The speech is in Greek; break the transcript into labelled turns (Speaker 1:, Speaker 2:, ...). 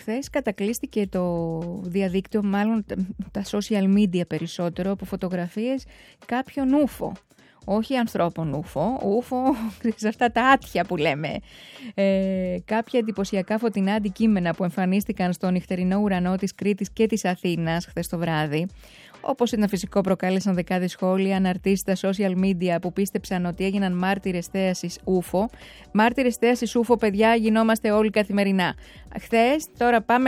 Speaker 1: Χθες κατακλείστηκε το διαδίκτυο, μάλλον τα social media περισσότερο, από φωτογραφίες κάποιων ούφο. Όχι ανθρώπων ούφο, σε αυτά τα άτια που λέμε. Κάποια εντυπωσιακά φωτεινά αντικείμενα που εμφανίστηκαν στο νυχτερινό ουρανό της Κρήτης και της Αθήνας χθες το βράδυ. Όπως ήταν φυσικό, προκάλεσαν δεκάδες σχόλια, αναρτήσεις στα social media που πίστεψαν ότι έγιναν μάρτυρες θέασης ούφο. Μάρτυρες θέασης ούφο, παιδιά, γινόμαστε όλοι καθημερινά. Χθες, τώρα πάμε